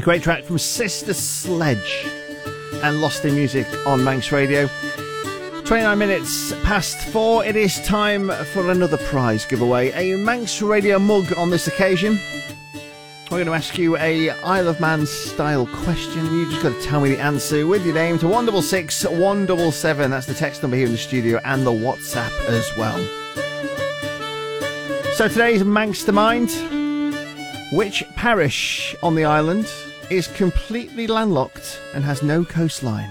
Great track from Sister Sledge and Lost in Music on Manx Radio. 29 minutes past 4. It is time for another prize giveaway. A Manx Radio mug on this occasion. We're going to ask you a Isle of Man style question. You just got to tell me the answer with your name to 166 177. That's the text number here in the studio and the WhatsApp as well. So today's Manx to Mind. Which parish on the island is completely landlocked and has no coastline?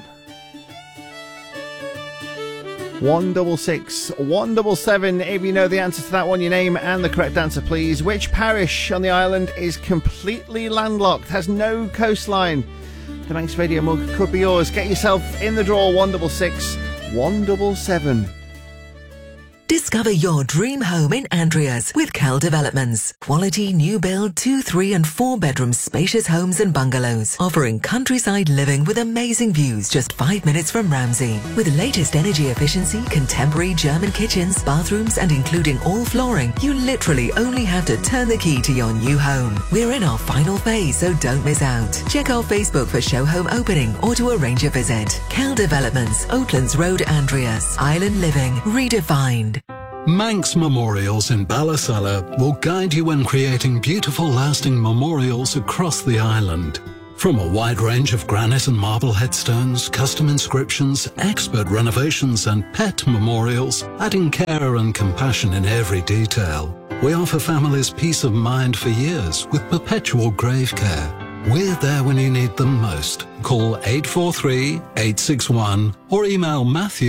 166 177. If you know the answer to that one, your name and the correct answer, please. Which parish on the island is completely landlocked, has no coastline? The Manx Radio mug could be yours. Get yourself in the draw. 166 177. Discover your dream home in Andreas with Cal Developments. Quality new build 2, 3 and 4 bedroom spacious homes and bungalows, offering countryside living with amazing views just 5 minutes from Ramsey. With latest energy efficiency, contemporary German kitchens, bathrooms and including all flooring, you literally only have to turn the key to your new home. We're in our final phase, so don't miss out. Check our Facebook for show home opening or to arrange a visit. Cal Developments, Oatlands Road, Andreas. Island living redefined. Manx Memorials in Ballasalla will guide you in creating beautiful lasting memorials across the island. From a wide range of granite and marble headstones, custom inscriptions, expert renovations and pet memorials, adding care and compassion in every detail. We offer families peace of mind for years with perpetual grave care. We're there when you need them most. Call 843 861 or email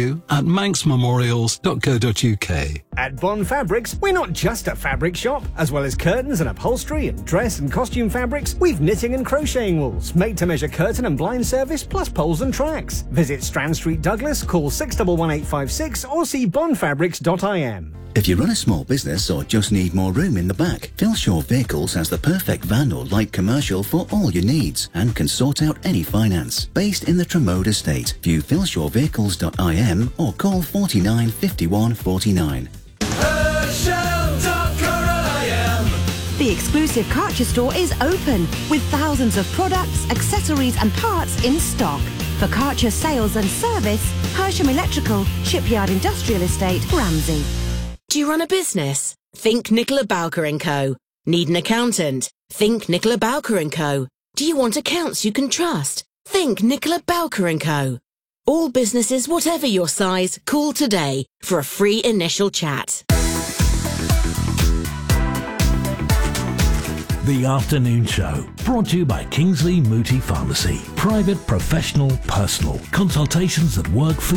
matthew@manxmemorials.co.uk. At Bond Fabrics, we're not just a fabric shop. As well as curtains and upholstery and dress and costume fabrics, we've knitting and crocheting wools, made-to-measure curtain and blind service, plus poles and tracks. Visit Strand Street, Douglas, call 611856 or see bondfabrics.im. If you run a small business or just need more room in the back, Philshaw Vehicles has the perfect van or light commercial for all your needs and can sort out any finance. Based in the Tremode estate, view philshawvehicles.im or call 49 51 49. The exclusive Karcher store is open with thousands of products, accessories and parts in stock. For Karcher sales and service, Hersham Electrical, Shipyard Industrial Estate, Ramsey. Do you run a business? Think Nicola Bowker & Co. Need an accountant? Think Nicola Bowker & Co. Do you want accounts you can trust? Think Nicola Bowker & Co. All businesses, whatever your size, call today for a free initial chat. The Afternoon Show, brought to you by Kingsley Mooti Pharmacy. Private, professional, personal. Consultations that work for